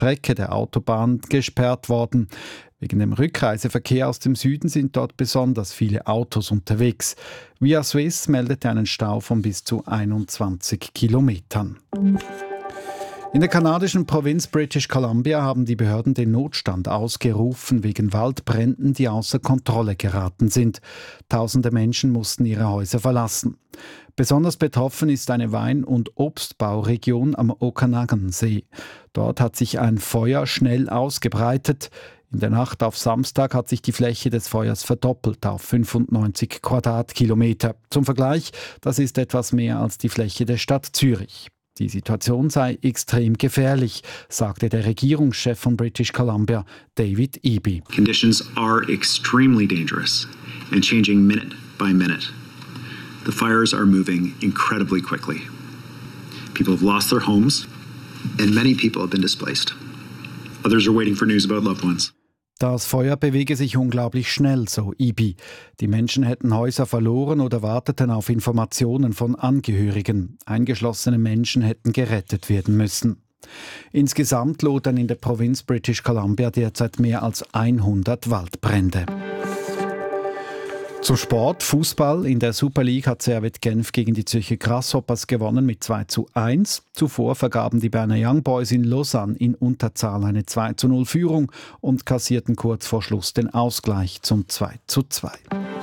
Strecke der Autobahn gesperrt worden. Wegen dem Rückreiseverkehr aus dem Süden sind dort besonders viele Autos unterwegs. Via Swiss meldete einen Stau von bis zu 21 Kilometern. In der kanadischen Provinz British Columbia haben die Behörden den Notstand ausgerufen wegen Waldbränden, die außer Kontrolle geraten sind. Tausende Menschen mussten ihre Häuser verlassen. Besonders betroffen ist eine Wein- und Obstbauregion am Okanagensee. Dort hat sich ein Feuer schnell ausgebreitet. In der Nacht auf Samstag hat sich die Fläche des Feuers verdoppelt auf 95 Quadratkilometer. Zum Vergleich, das ist etwas mehr als die Fläche der Stadt Zürich. Die Situation sei extrem gefährlich, sagte der Regierungschef von British Columbia, David Eby. Conditions are extremely dangerous and changing minute by minute. The fires are moving incredibly quickly. People have lost their homes and many people have been displaced. Others are waiting for news about loved ones. Das Feuer bewege sich unglaublich schnell, so Eby. Die Menschen hätten Häuser verloren oder warteten auf Informationen von Angehörigen. Eingeschlossene Menschen hätten gerettet werden müssen. Insgesamt lodern in der Provinz British Columbia derzeit mehr als 100 Waldbrände. Zum Sport, Fußball. In der Super League hat Servette Genf gegen die Zürcher Grasshoppers gewonnen mit 2:1. Zuvor vergaben die Berner Young Boys in Lausanne in Unterzahl eine 2:0 Führung und kassierten kurz vor Schluss den Ausgleich zum 2:2.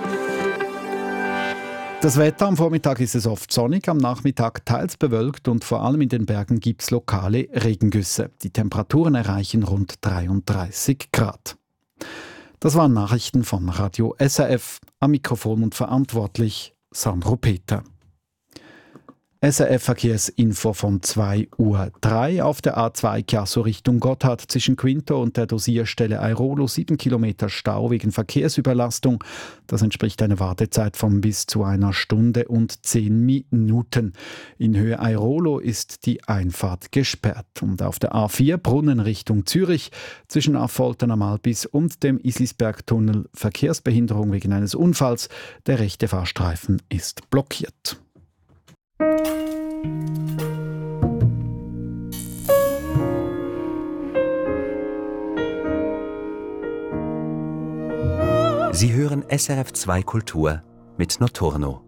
Das Wetter: am Vormittag ist es oft sonnig, am Nachmittag teils bewölkt und vor allem in den Bergen gibt es lokale Regengüsse. Die Temperaturen erreichen rund 33 Grad. Das waren Nachrichten von Radio SRF. Am Mikrofon und verantwortlich Sandro Peter. SRF-Verkehrsinfo von 2:03 Uhr auf der A2 Chiasso Richtung Gotthard zwischen Quinto und der Dosierstelle Airolo 7 Kilometer Stau wegen Verkehrsüberlastung. Das entspricht einer Wartezeit von bis zu 1 Stunde und 10 Minuten. In Höhe Airolo ist die Einfahrt gesperrt. Und auf der A4 Brunnen Richtung Zürich zwischen Affoltern am Albis und dem Islisbergtunnel Verkehrsbehinderung wegen eines Unfalls. Der rechte Fahrstreifen ist blockiert. Sie hören SRF 2 Kultur mit Notorno.